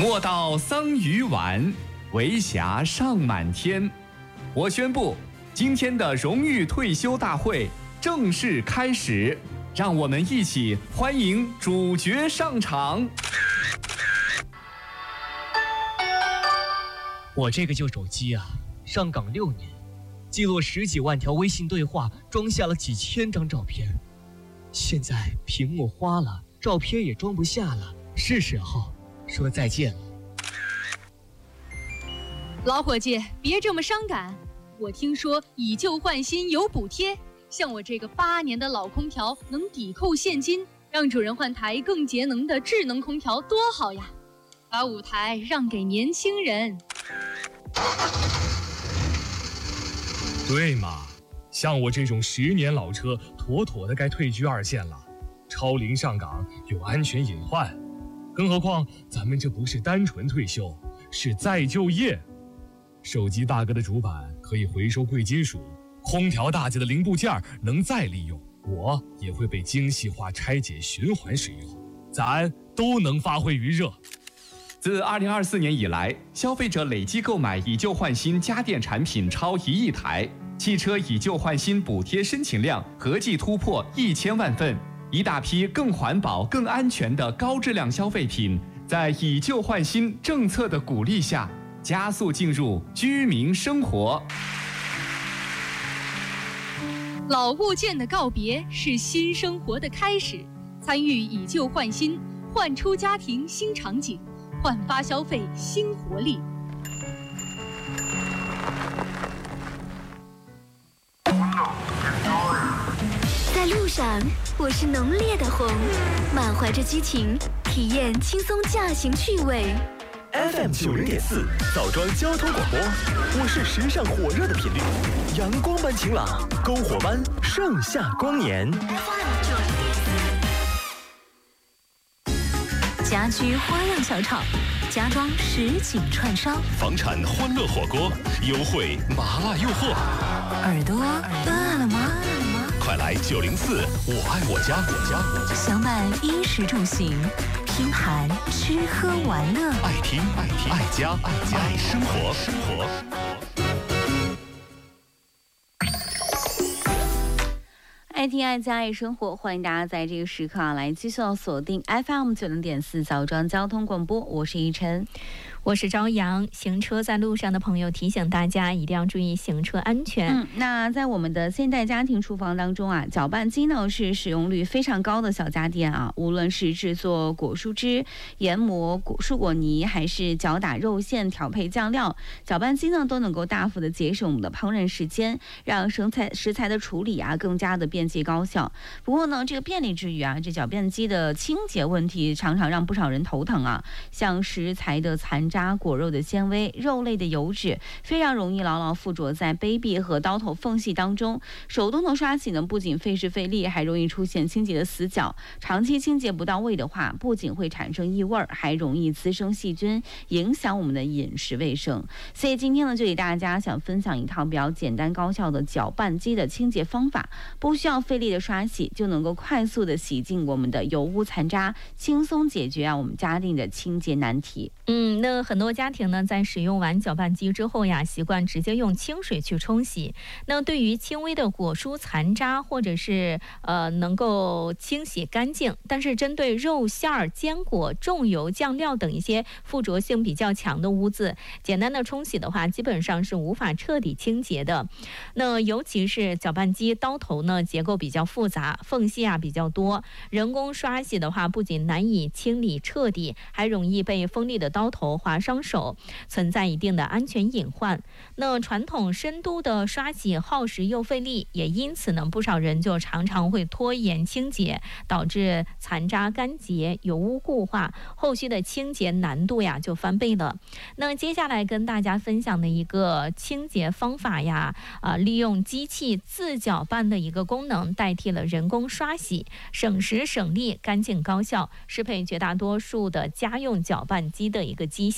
莫道桑榆晚，为霞尚满天。我宣布，今天的荣誉退休大会正式开始，让我们一起欢迎主角上场。 我这个旧手机啊，上岗6年，记录10几万条微信对话，装下了几千张照片。现在屏幕花了，照片也装不下了，是时候说再见了。 老伙计，别这么伤感。我听说以旧换新有补贴，像我这个8年的老空调能抵扣现金，让主人换台更节能的智能空调多好呀！把舞台让给年轻人。 对嘛，像我这种10年老车，妥妥的该退居2线了。超龄上岗有安全隐患，更何况咱们这不是单纯退休，是再就业。手机大哥的主板可以回收贵金属，空调大姐的零部件能再利用，我也会被精细化拆解循环使用，咱都能发挥余热。 自2024年以来，消费者累计购买以旧换新家电产品超1亿台，汽车以旧换新补贴申请量合计突破1000万份，一大批更环保、更安全的高质量消费品，在以旧换新政策的鼓励下，加速进入居民生活。 老物件的告别是新生活的开始，参与以旧换新，焕出家庭新场景，焕发消费新活力。 在路上，我是浓烈的红，满怀着激情，体验轻松驾行趣味。 FM 90.4枣庄交通广播，我是时尚火热的频率，阳光般晴朗，篝火般盛夏光年。 家居花样小炒，家装实景串烧， 房产欢乐火锅，优惠麻辣诱惑。 耳朵饿了吗？ 快来904我爱我家， 享满衣食住行，拼盘吃喝玩乐， 爱听爱家爱生活。 爱听爱家爱生活，欢迎大家在这个时刻来继续锁定 FM 90.4枣庄交通广播，我是依晨。 我是朝阳。行车在路上的朋友提醒大家一定要注意行车安全。 那在我们的现代家庭厨房当中啊，搅拌机呢是使用率非常高的小家电啊，无论是制作果蔬汁、研磨蔬果泥，还是搅打肉馅、调配酱料，搅拌机呢都能够大幅的节省我们的烹饪时间，让食材的处理啊更加的便捷高效。不过呢，这个便利之余啊，这搅拌机的清洁问题常常让不少人头疼啊，像食材的残渣、果肉的纤维、肉类的油脂，非常容易牢牢附着在杯壁和刀头缝隙当中。手动的刷洗呢，不仅费时费力，还容易出现清洁的死角。长期清洁不到位的话，不仅会产生异味，还容易滋生细菌，影响我们的饮食卫生。所以今天呢，就给大家想分享一套比较简单高效的搅拌机的清洁方法，不需要费力的刷洗，就能够快速的洗净我们的油污残渣，轻松解决我们家庭的清洁难题。 那很多家庭呢，在使用完搅拌机之后呀，习惯直接用清水去冲洗。那对于轻微的果蔬残渣，或者是能够清洗干净，但是针对肉馅、坚果、重油、酱料等一些附着性比较强的污渍，简单的冲洗的话，基本上是无法彻底清洁的。那尤其是搅拌机刀头呢，结构比较复杂，缝隙比较多，人工刷洗的话，不仅难以清理彻底，还容易被锋利的刀头划伤手，存在一定的安全隐患。那传统深度的刷洗耗时又费力，也因此呢，不少人就常常会拖延清洁，导致残渣干结、油污固化，后续的清洁难度就翻倍了。那接下来跟大家分享的一个清洁方法利用机器自搅拌的一个功能，代替了人工刷洗，省时省力，干净高效，适配绝大多数的家用搅拌机的一个机型。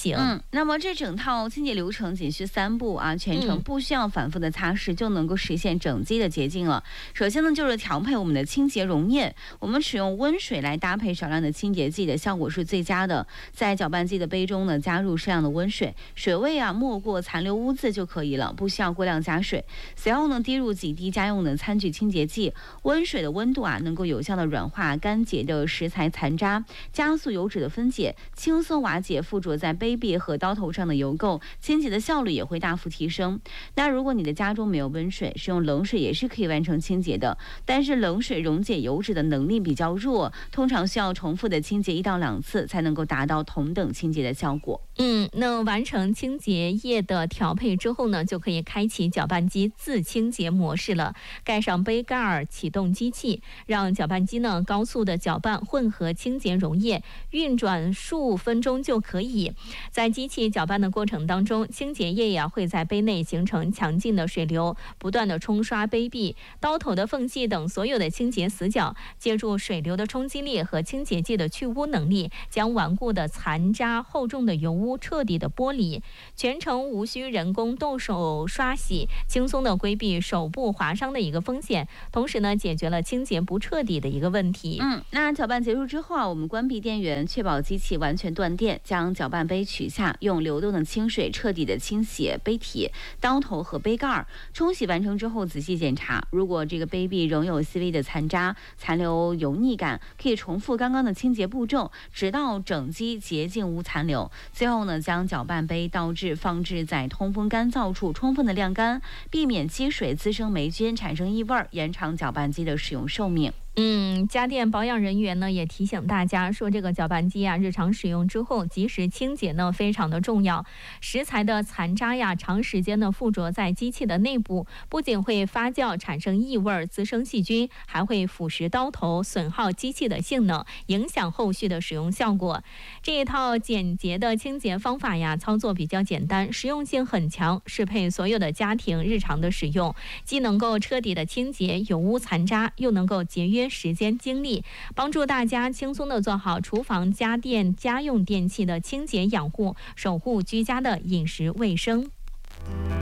行。 那么这整套清洁流程仅需3步啊，全程不需要反复的擦拭就能够实现整机的洁净了。首先呢，就是调配我们的清洁溶液，我们使用温水来搭配少量的清洁剂的效果是最佳的。在搅拌机的杯中呢，加入适量的温水，水位啊没过残留污渍就可以了，不需要过量加水。随后呢，滴入几滴家用的餐具清洁剂，温水的温度啊能够有效的软化干结的食材残渣，加速油脂的分解，轻松瓦解附着在杯壁和刀头上的油垢，清洁的效率也会大幅提升。那如果你的家中没有温水，使用冷水也是可以完成清洁的，但是冷水溶解油脂的能力比较弱，通常需要重复的清洁1到2次才能够达到同等清洁的效果。 那完成清洁液的调配之后呢，就可以开启搅拌机自清洁模式了。盖上杯盖，启动机器，让搅拌机呢高速的搅拌混合清洁溶液，运转数分钟就可以。在机器搅拌的过程当中，清洁液呀会在杯内形成强劲的水流，不断的冲刷杯壁、刀头的缝隙等所有的清洁死角，借助水流的冲击力和清洁剂的去污能力，将顽固的残渣、厚重的油污彻底的剥离，全程无需人工动手刷洗，轻松的规避手部划伤的一个风险，同时呢，解决了清洁不彻底的一个问题。 那搅拌结束之后啊，我们关闭电源，确保机器完全断电，将搅拌杯取下，用流动的清水彻底的清洗杯体、刀头和杯盖。冲洗完成之后，仔细检查，如果这个杯壁仍有细微的残渣、残留油腻感，可以重复刚刚的清洁步骤，直到整机洁净无残留。最后呢，将搅拌杯倒置放置在通风干燥处，充分的晾干，避免积水滋生霉菌，产生异味，延长搅拌机的使用寿命。 家电保养人员呢也提醒大家说，这个搅拌机啊，日常使用之后及时清洁呢非常的重要。食材的残渣呀，长时间的附着在机器的内部，不仅会发酵产生异味、滋生细菌，还会腐蚀刀头，损耗机器的性能，影响后续的使用效果。这一套简洁的清洁方法呀，操作比较简单，实用性很强，适配所有的家庭日常的使用，既能够彻底的清洁油污残渣，又能够节约时间精力，帮助大家轻松的做好厨房家电家用电器的清洁养护，守护居家的饮食卫生。